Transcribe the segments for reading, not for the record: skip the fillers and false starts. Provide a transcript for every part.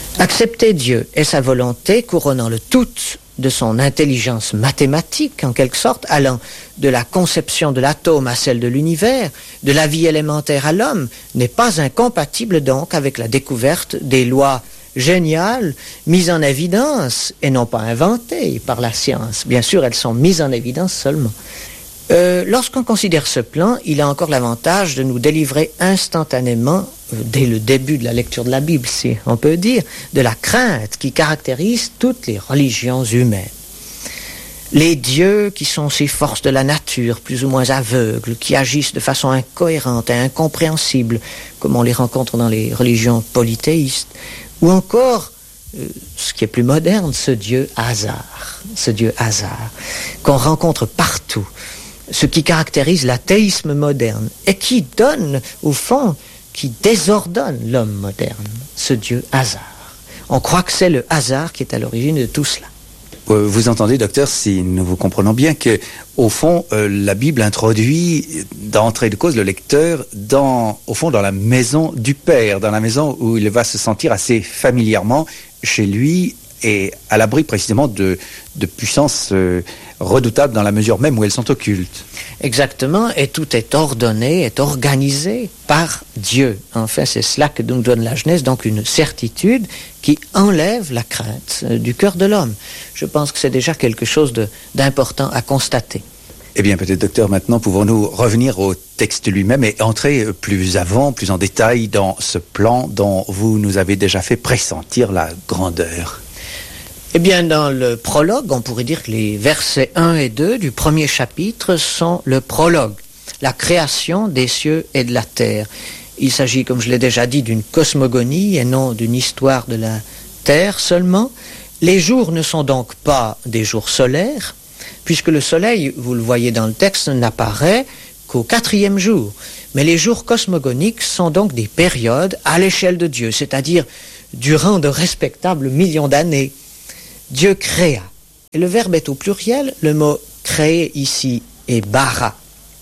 Accepter Dieu et sa volonté, couronnant le tout de son intelligence mathématique, en quelque sorte, allant de la conception de l'atome à celle de l'univers, de la vie élémentaire à l'homme, n'est pas incompatible donc avec la découverte des lois géniales, mises en évidence et non pas inventées par la science. Bien sûr, elles sont mises en évidence seulement. Lorsqu'on considère ce plan, il a encore l'avantage de nous délivrer instantanément, dès le début de la lecture de la Bible, si on peut dire, de la crainte qui caractérise toutes les religions humaines. Les dieux qui sont ces forces de la nature, plus ou moins aveugles, qui agissent de façon incohérente et incompréhensible, comme on les rencontre dans les religions polythéistes, ou encore, ce qui est plus moderne, ce Dieu hasard, qu'on rencontre partout, ce qui caractérise l'athéisme moderne et qui donne, au fond, qui désordonne l'homme moderne, ce Dieu hasard. On croit que c'est le hasard qui est à l'origine de tout cela. Vous entendez, docteur, si nous vous comprenons bien, que au fond, la Bible introduit d'entrée de cause le lecteur dans la maison du Père, dans la maison où il va se sentir assez familièrement chez lui et à l'abri précisément de puissances redoutables dans la mesure même où elles sont occultes. Exactement, et tout est ordonné, est organisé par Dieu. Enfin, c'est cela que nous donne la Genèse, donc une certitude qui enlève la crainte du cœur de l'homme. Je pense que c'est déjà quelque chose d'important à constater. Eh bien, peut-être, docteur, maintenant, pouvons-nous revenir au texte lui-même et entrer plus avant, plus en détail dans ce plan dont vous nous avez déjà fait pressentir la grandeur. Eh bien, dans le prologue, on pourrait dire que les versets 1 et 2 du premier chapitre sont le prologue, la création des cieux et de la terre. Il s'agit, comme je l'ai déjà dit, d'une cosmogonie et non d'une histoire de la terre seulement. Les jours ne sont donc pas des jours solaires, puisque le soleil, vous le voyez dans le texte, n'apparaît qu'au 4e jour. Mais les jours cosmogoniques sont donc des périodes à l'échelle de Dieu, c'est-à-dire durant de respectables millions d'années. Dieu créa. Et le verbe est au pluriel, le mot créer ici est bara.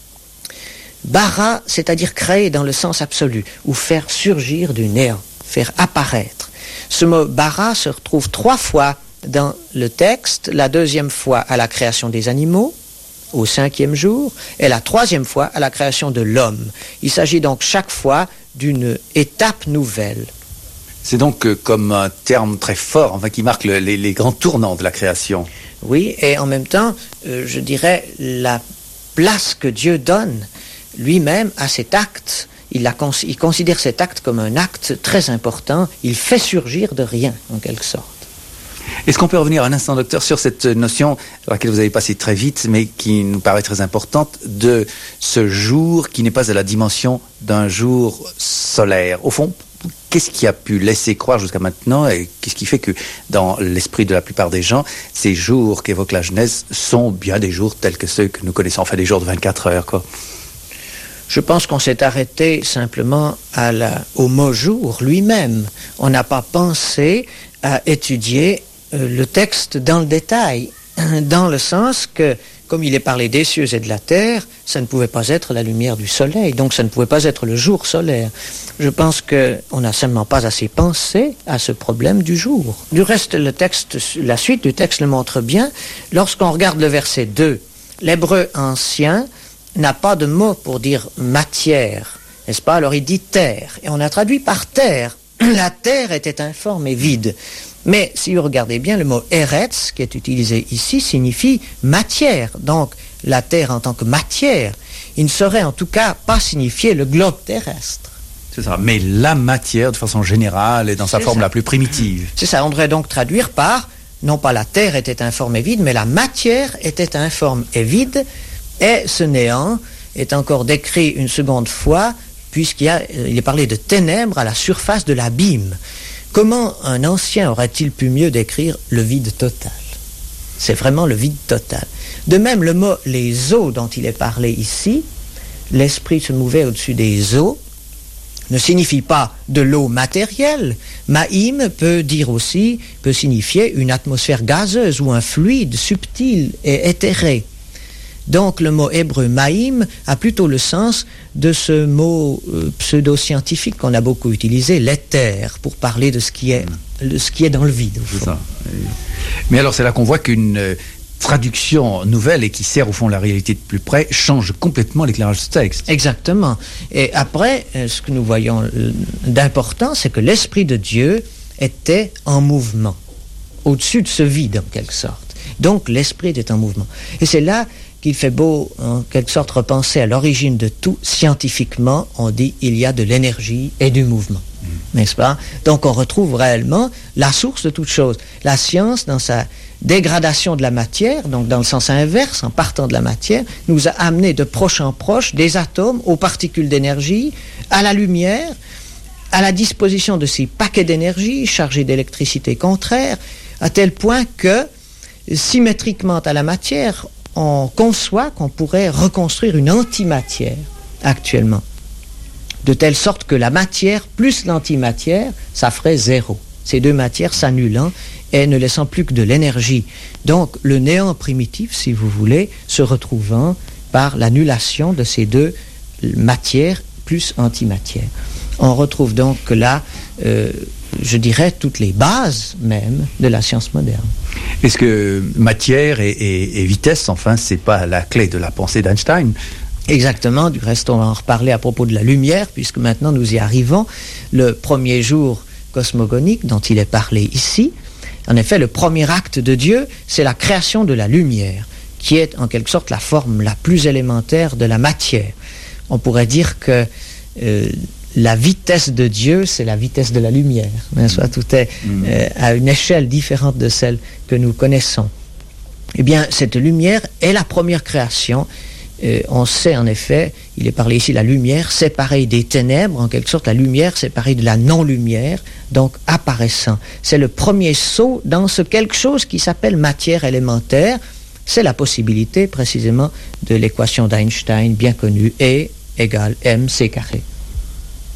Bara, c'est-à-dire créer dans le sens absolu, ou faire surgir du néant, faire apparaître. Ce mot bara se retrouve 3 fois dans le texte, la 2e fois à la création des animaux, au 5e jour, et la 3e fois à la création de l'homme. Il s'agit donc chaque fois d'une étape nouvelle. C'est donc comme un terme très fort, enfin, qui marque les grands tournants de la création. Oui, et en même temps, je dirais, la place que Dieu donne lui-même à cet acte. Il considère cet acte comme un acte très important. Il fait surgir de rien, en quelque sorte. Est-ce qu'on peut revenir un instant, docteur, sur cette notion à laquelle vous avez passé très vite, mais qui nous paraît très importante, de ce jour qui n'est pas à la dimension d'un jour solaire. Au fond, qu'est-ce qui a pu laisser croire jusqu'à maintenant et qu'est-ce qui fait que dans l'esprit de la plupart des gens, ces jours qu'évoque la Genèse sont bien des jours tels que ceux que nous connaissons, enfin des jours de 24 heures, quoi. Je pense qu'on s'est arrêté simplement au mot jour lui-même. On n'a pas pensé à étudier le texte dans le détail, dans le sens que, comme il est parlé des cieux et de la terre, ça ne pouvait pas être la lumière du soleil, donc ça ne pouvait pas être le jour solaire. Je pense qu'on n'a simplement pas assez pensé à ce problème du jour. Du reste, la suite du texte le montre bien. Lorsqu'on regarde le verset 2, l'hébreu ancien n'a pas de mot pour dire matière, n'est-ce pas? Alors il dit terre, et on a traduit par terre. La terre était informe et vide. Mais si vous regardez bien, le mot eretz, qui est utilisé ici, signifie matière. Donc, la terre en tant que matière, il ne saurait en tout cas pas signifier le globe terrestre. C'est ça, mais la matière de façon générale et dans sa forme la plus primitive. C'est ça, on devrait donc traduire par, non pas la terre était informe et vide, mais la matière était informe et vide, et ce néant est encore décrit une seconde fois, puisqu'il est parlé de ténèbres à la surface de l'abîme. Comment un ancien aurait-il pu mieux décrire le vide total? C'est vraiment le vide total. De même, le mot « les eaux » dont il est parlé ici, l'esprit se mouvait au-dessus des eaux, ne signifie pas de l'eau matérielle. Maïm peut signifier une atmosphère gazeuse ou un fluide subtil et éthéré. Donc le mot hébreu maïm a plutôt le sens de ce mot pseudo-scientifique qu'on a beaucoup utilisé, l'éther, pour parler de ce qui est dans le vide. C'est ça. Mais alors c'est là qu'on voit qu'une traduction nouvelle et qui sert au fond la réalité de plus près change complètement l'éclairage de ce texte. Exactement. Et après, ce que nous voyons d'important, c'est que l'Esprit de Dieu était en mouvement, au-dessus de ce vide en quelque sorte. Donc l'Esprit était en mouvement. Et c'est là qu'il fait beau en quelque sorte repenser à l'origine de tout. Scientifiquement, on dit il y a de l'énergie et du mouvement. N'est-ce pas? Donc on retrouve réellement la source de toute chose. La science, dans sa dégradation de la matière, donc dans le sens inverse, en partant de la matière, nous a amené de proche en proche des atomes aux particules d'énergie, à la lumière, à la disposition de ces paquets d'énergie chargés d'électricité contraire, à tel point que, symétriquement à la matière, on conçoit qu'on pourrait reconstruire une antimatière actuellement. De telle sorte que la matière plus l'antimatière, ça ferait zéro. Ces deux matières s'annulant et ne laissant plus que de l'énergie. Donc le néant primitif, si vous voulez, se retrouvant par l'annulation de ces deux matières plus antimatière. On retrouve donc là, je dirais, toutes les bases même de la science moderne. Est-ce que matière et vitesse, enfin, c'est pas la clé de la pensée d'Einstein ? Exactement, du reste on va en reparler à propos de la lumière, puisque maintenant nous y arrivons. Le premier jour cosmogonique dont il est parlé ici, en effet le premier acte de Dieu, c'est la création de la lumière, qui est en quelque sorte la forme la plus élémentaire de la matière. On pourrait dire que la vitesse de Dieu, c'est la vitesse de la lumière. Soit tout est à une échelle différente de celle que nous connaissons. Eh bien, cette lumière est la première création. On sait en effet, il est parlé ici, la lumière séparée des ténèbres, en quelque sorte la lumière séparée de la non-lumière, donc apparaissant. C'est le premier saut dans ce quelque chose qui s'appelle matière élémentaire. C'est la possibilité précisément de l'équation d'Einstein bien connue, E égale mc².